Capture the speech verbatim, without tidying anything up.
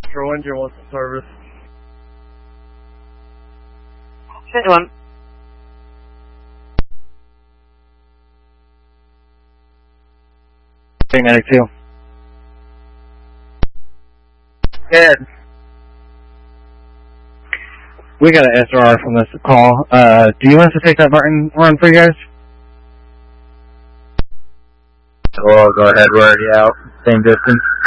Control engine wants the service. Anyone? Hey, medic two. Good. We got an S R R from this call. Uh, do you want us to take that Martin run for you guys? Well, go ahead, we're already out. Same distance.